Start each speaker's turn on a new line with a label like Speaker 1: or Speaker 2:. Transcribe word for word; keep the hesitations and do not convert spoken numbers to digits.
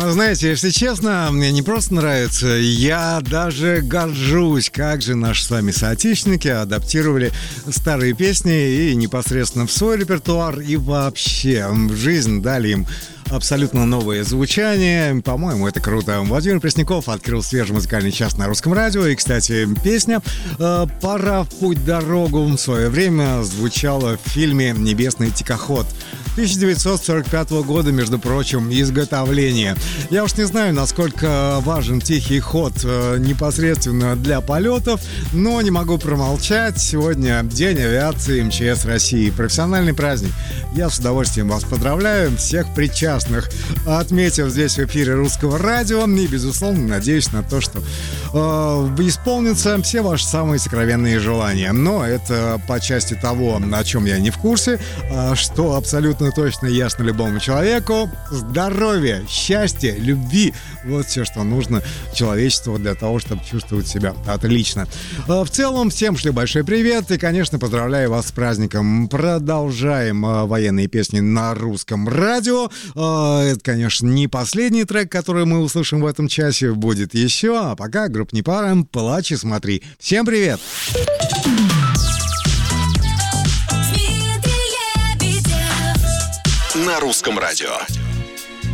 Speaker 1: Знаете, если честно, мне не просто нравится, я даже горжусь, как же наши с вами соотечественники адаптировали старые песни и непосредственно в свой репертуар, и вообще в жизнь дали им абсолютно новое звучание. По-моему, это круто. Владимир Пресняков открыл свежий музыкальный час на Русском радио. И, кстати, песня «Пора в путь-дорогу» в свое время звучала в фильме «Небесный тихоход» тысяча девятьсот сорок пятого года, между прочим, изготовления. Я уж не знаю, насколько важен тихий ход э, непосредственно для полетов, но не могу промолчать. Сегодня День авиации МЧС России. Профессиональный праздник. Я с удовольствием вас поздравляю, всех причастных, отметив здесь в эфире Русского радио. И, безусловно, надеюсь на то, что э, исполнятся все ваши самые сокровенные желания. Но это по части того, о чем я не в курсе, э, что абсолютно точно ясно любому человеку: здоровья, счастья, любви. Вот все, что нужно человечеству для того, чтобы чувствовать себя отлично. В целом, всем шлю большой привет и, конечно, поздравляю вас с праздником. Продолжаем военные песни на Русском радио. Это, конечно, не последний трек, который мы услышим в этом часе. Будет еще. А пока группа Непара, «Плачь и смотри». Всем привет!
Speaker 2: На Русском радио.